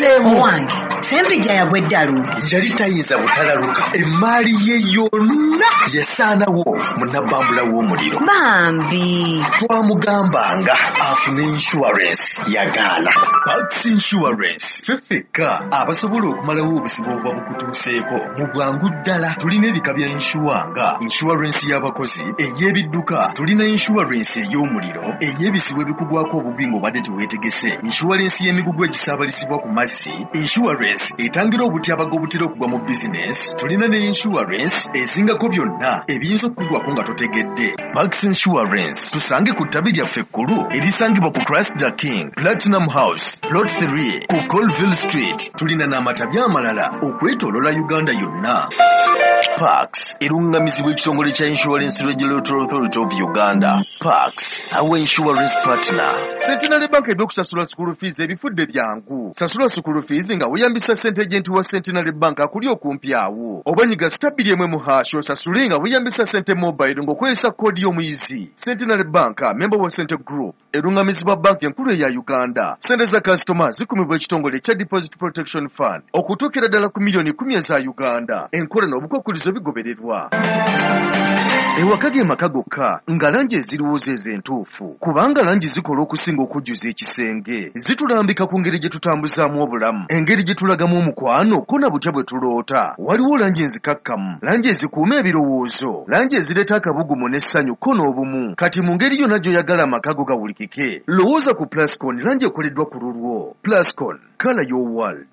owange Sempija yagwedde aluwa yali tayinza butalaluka emmaali ye yonna yasaanawo munnabbambula w'omuliro bambi twamugambanga afune insurance yagaana Pax Insurance fefeka abasobola okumalawo obusibu obuba bukutuuseeko mu bwangu ddala tulina ebika bya insuwa insurance y'abakozi ey'ebidduka tulina insurance ey'omuliro ey'ebisibo ebikugwako obubi ng'obadde teweetegese insurance y'emigugu egisaabalisibwa ku mazzi insurance etangira obutyabaga obutera okugwa mu bizinesi tulina ne insurance ezingako byonna ebiyinza okukugwako nga totegedde Pax Insurance tusange ku ttabi lyaffe ekkulu erisangibwa ku Christ the King Platinum House Plot 3 ku Colville Street tulina n'amatabi amalala okwetoolola Uganda yonna Pax erungamizibwa ekitongole kya Insurance Regulatory Authority of Uganda Pax our insurance partner Centenary Bank ebyokusasula school fees ebifudde byangu sasula school fees nga weyambisa ssente agenti wa Centenary Bank akuli okumpi awo obanyiga *1 mu hash osasule nga weyambisa ssente mobile ng'okozesa koodi y'omuyizi Centenary Bank member wa Centre Group erungamizibwa banka enkulu eya Uganda ssente za customer zikumibwa ekitongole kya Deposit Protection Fund okutuukira ddala ku miliyoni 10 eza Uganda enkola n'obukwakkulizo bigobererwa ewaka ge maka gokka nga langi eziriwooza ez'entuufu kubanga langi zikola okusinga okujjuza ekisenge zitulambika ku ngeri gye tutambuzaamu obulamu engeri gye tulagamu omukwano ko na butya bwe tuloota waliwo langi enzikakkamu langi ezikuuma ebirowoozo langi ezireeta akabugumu n'essanyu ko n'obumu kati mu ngeri yonna gy'oyagala amaka go gawulikike lowooza ku Plascon langi ekoleddwa ku lulwo Plascon color your world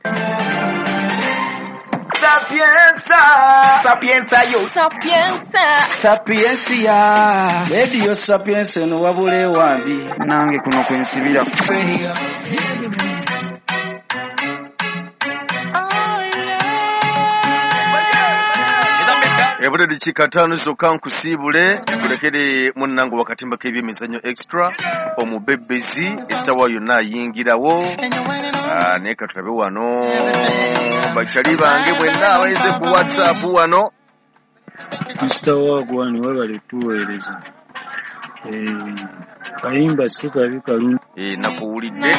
Sapienza Radio Sapienza no wabule wambi nange kuno kwensibira ebuledi kikatano zokka nkusiibule kulekere munnango wakatimba k'ebyemizannyo extra omubebezi essawa yonna ayingirawo naye katulabe wano bakyali bange mwenna abayeze ku WhatsApp wano Mr. Wagwan webale tuweereza kayimba si kabi kalungi nakuwulidde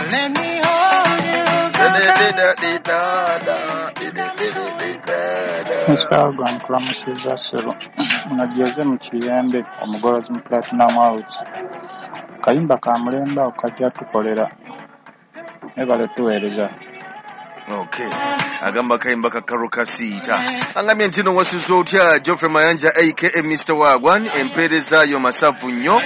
Wagwan tulamusiza ssebo munajoze mu kiyembe omugolozi mu Platinum House kayimba ka mulembe awo kajja tukolera ebale tuweereza Okay. Agamba kayimba kakaro kasiita. Angamye ntino wasuzo otya Geoffrey Mayanja aka Mr. Wagwan empereza yo masavu nnyo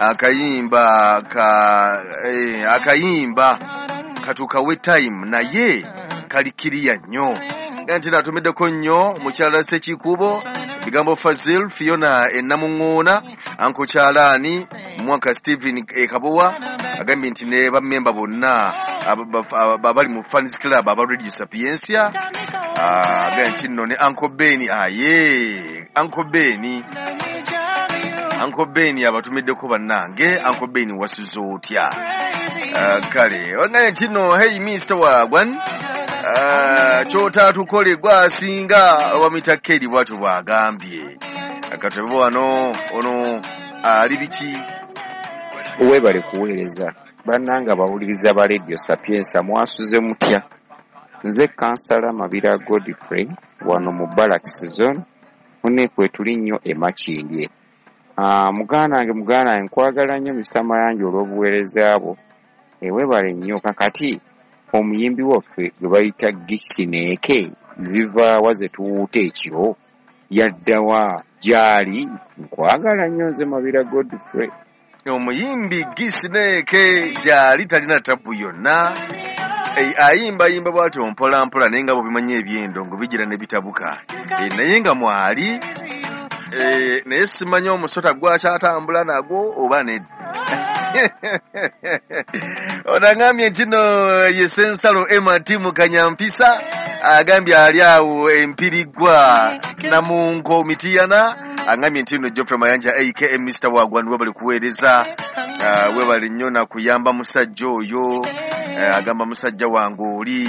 akayimba katuka we time naye kalikiriya nnyo. Gantina atumeddeko nnyo mukyala Sekikubo bigambo Fazil Fiona Enamungona Anko Chalani Mwaka Steven Ekabowa agambye nti ne bammemba bonna abali mu fans club aba Radio Sapienza agambye nti nno ne Uncle Beni abatumiddeko bannange Uncle Beni wasuzo otya kale ogambye nti nno hey Mr. Wagwan kyota tukole gwasinga obamitake bwatu bwagambye akatebe wano ono ali biki webale kuweereza bannanga bawuliriza ba Radio Sapienza mwasuze mutya nze kansala Mabira Godfrey wano mu Barracks Zone mune kwetuli nnyo emakindye muganda nkwagala nnyo Mr. Mayanja olw'obuweereza abo webale nnyo kakati omuyimbi waffe gwe bayita Gisineeke ziva waze tuwuute ekiro yaddawa gyali nkwagala nnyo nze Mabira Godfrey omuyimbi Gisineeke gyali talina tabu yonna ayimba bw'atyo mpola naye nga bw'obimanya ebyendongo bigira ne bitabuka naye nga mwali naye simanyi omusota gwakyatambula nagwo oba nedda onangambye ntino yesensalo Ematimu Kanyampisa agambye ali awo empirigwa namungo mitiyana angambye ntino Geoffrey Mayanja aka Mr. Wagwan webali kuweereza webali nnyo na kuyamba musajja oyo agamba musajja wange oli